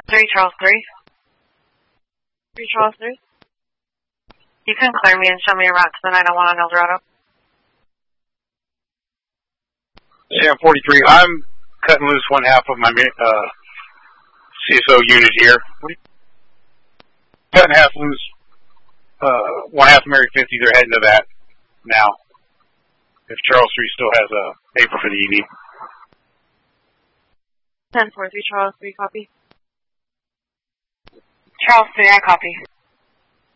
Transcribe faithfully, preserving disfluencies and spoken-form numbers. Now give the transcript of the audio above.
three, Charles three. three, Charles three. You can clear me and show me a route to the nine oh one on Eldorado. Sam forty-three, I'm cutting loose one half of my uh, C S O unit here. What are you, cutting half loose, uh, one half Mary fifty, they're heading to that now. If Charles three still has a paper for the evening. ten four three, Charles three, copy. Charles three, I copy.